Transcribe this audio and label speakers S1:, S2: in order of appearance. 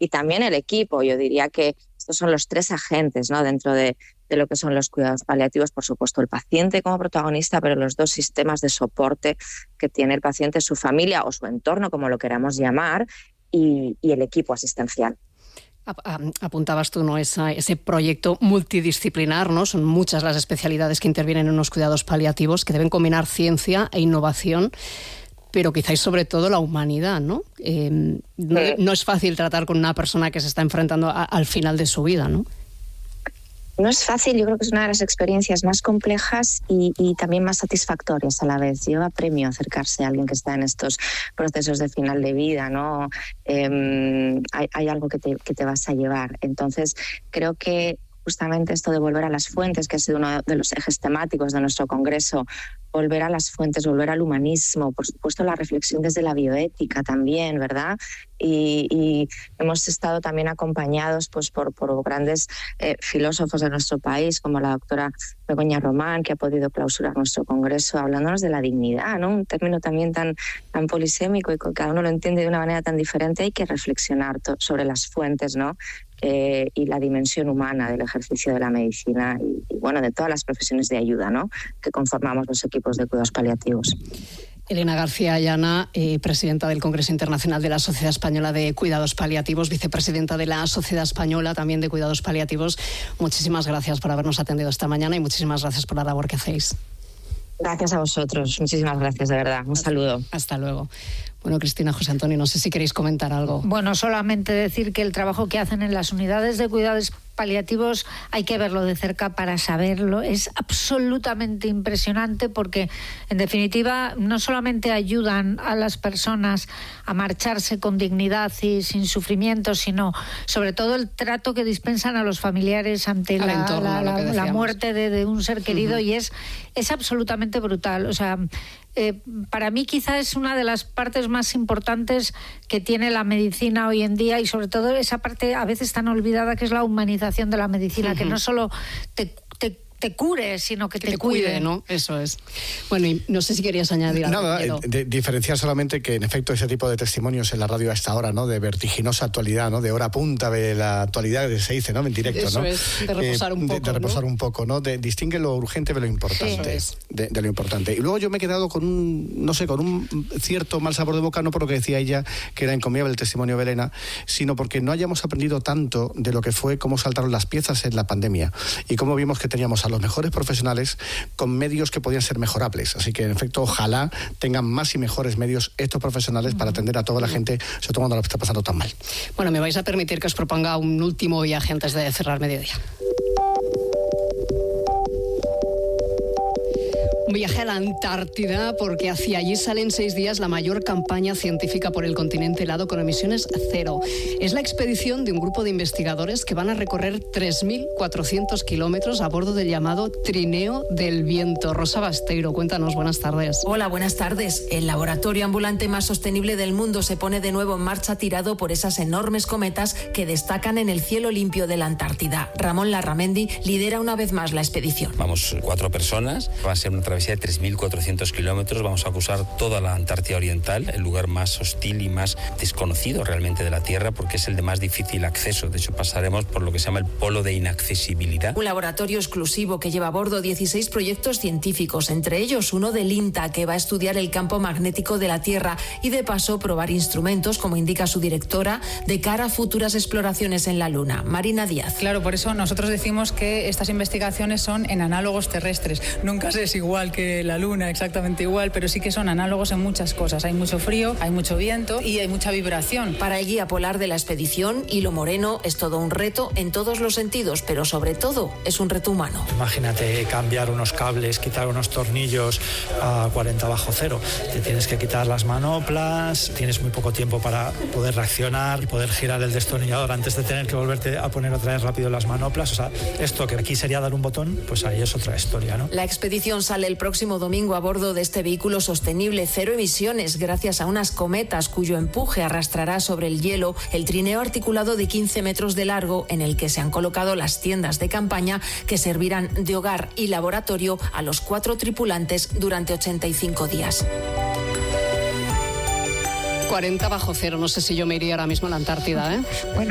S1: y también el equipo. Yo diría que estos son los 3 agentes, ¿no?, dentro de lo que son los cuidados paliativos. Por supuesto, el paciente como protagonista, pero los 2 sistemas de soporte que tiene el paciente, su familia o su entorno, como lo queramos llamar, y el equipo asistencial.
S2: Apuntabas tú, ¿no?, ese proyecto multidisciplinar, ¿no? Son muchas las especialidades que intervienen en los cuidados paliativos, que deben combinar ciencia e innovación, pero quizás sobre todo la humanidad, ¿no? No es fácil tratar con una persona que se está enfrentando al final de su vida, ¿no?
S1: No es fácil, yo creo que es una de las experiencias más complejas y también más satisfactorias a la vez. Lleva premio acercarse a alguien que está en estos procesos de final de vida, ¿no? Hay algo que te vas a llevar. Entonces, creo que justamente esto de volver a las fuentes, que ha sido uno de los ejes temáticos de nuestro congreso, volver a las fuentes, volver al humanismo, por supuesto la reflexión desde la bioética también, ¿verdad? Y hemos estado también acompañados pues, por grandes filósofos de nuestro país, como la doctora Begoña Román, que ha podido clausurar nuestro congreso, hablándonos de la dignidad, ¿no? Un término también tan polisémico y que cada uno lo entiende de una manera tan diferente. Hay que reflexionar sobre las fuentes, ¿no? Y la dimensión humana del ejercicio de la medicina y bueno, de todas las profesiones de ayuda, ¿no?, que conformamos los equipos de cuidados paliativos.
S2: Elena García Ayana, presidenta del Congreso Internacional de la Sociedad Española de Cuidados Paliativos, vicepresidenta de la Sociedad Española también de Cuidados Paliativos. Muchísimas gracias por habernos atendido esta mañana y muchísimas gracias por la labor que hacéis.
S1: Gracias a vosotros, muchísimas gracias, de verdad. Un saludo.
S2: Hasta luego. Bueno, Cristina, José Antonio, no sé si queréis comentar algo.
S3: Bueno, solamente decir que el trabajo que hacen en las unidades de cuidados paliativos hay que verlo de cerca para saberlo. Es absolutamente impresionante porque, en definitiva, no solamente ayudan a las personas a marcharse con dignidad y sin sufrimiento, sino sobre todo el trato que dispensan a los familiares ante la muerte de un ser querido. Y es absolutamente brutal. O sea, para mí quizá es una de las partes más importantes que tiene la medicina hoy en día, y sobre todo esa parte a veces tan olvidada, que es la humanización de la medicina, que no solo te cure, sino que te cuide,
S2: ¿no? Eso es. Bueno, y no sé si querías añadir algo.
S4: Nada, diferenciar solamente que en efecto ese tipo de testimonios en la radio a esta hora, ¿no?, de vertiginosa actualidad, ¿no?, de hora punta de la actualidad, se dice, ¿no?, en directo,
S2: eso
S4: ¿no?
S2: Es, de reposar un poco,
S4: de reposar un poco, ¿no? Distingue lo urgente de lo importante.
S2: Sí.
S4: De lo importante. Y luego yo me he quedado con un cierto mal sabor de boca, no por lo que decía ella, que era encomiable el testimonio de Elena, sino porque no hayamos aprendido tanto de lo que fue cómo saltaron las piezas en la pandemia y cómo vimos que teníamos a los mejores profesionales con medios que podían ser mejorables. Así que, en efecto, ojalá tengan más y mejores medios estos profesionales para atender a toda la gente, sobre todo cuando lo está pasando tan mal.
S2: Bueno, me vais a permitir que os proponga un último viaje antes de cerrar mediodía. Un viaje a la Antártida, porque hacia allí sale en 6 días la mayor campaña científica por el continente helado con emisiones cero. Es la expedición de un grupo de investigadores que van a recorrer 3.400 kilómetros a bordo del llamado Trineo del Viento. Rosa Basteiro, cuéntanos, buenas tardes.
S5: Hola, buenas tardes. El laboratorio ambulante más sostenible del mundo se pone de nuevo en marcha, tirado por esas enormes cometas que destacan en el cielo limpio de la Antártida. Ramón Larramendi lidera una vez más la expedición.
S6: Vamos 4 personas, va a ser una travesía de 3.400 kilómetros, vamos a cruzar toda la Antártida Oriental, el lugar más hostil y más desconocido realmente de la Tierra, porque es el de más difícil acceso. De hecho, pasaremos por lo que se llama el polo de inaccesibilidad.
S5: Un laboratorio exclusivo que lleva a bordo 16 proyectos científicos, entre ellos uno del INTA, que va a estudiar el campo magnético de la Tierra y de paso probar instrumentos, como indica su directora, de cara a futuras exploraciones en la Luna. Marina Díaz.
S7: Claro, por eso nosotros decimos que estas investigaciones son en análogos terrestres. Nunca se es igual que la Luna, exactamente igual, pero sí que son análogos en muchas cosas. Hay mucho frío, hay mucho viento y hay mucha vibración.
S5: Para el guía polar de la expedición, Hilo Moreno, es todo un reto en todos los sentidos, pero sobre todo es un reto humano.
S8: Imagínate cambiar unos cables, quitar unos tornillos a 40 bajo cero. Te tienes que quitar las manoplas, tienes muy poco tiempo para poder reaccionar y poder girar el destornillador antes de tener que volverte a poner otra vez rápido las manoplas. O sea, esto que aquí sería dar un botón, pues ahí es otra historia, ¿no?
S5: La expedición sale el próximo domingo a bordo de este vehículo sostenible cero emisiones, gracias a unas cometas cuyo empuje arrastrará sobre el hielo el trineo articulado de 15 metros de largo, en el que se han colocado las tiendas de campaña que servirán de hogar y laboratorio a los 4 tripulantes durante 85 días.
S2: 40 bajo cero, no sé si yo me iría ahora mismo a la Antártida, ¿eh?
S3: Bueno.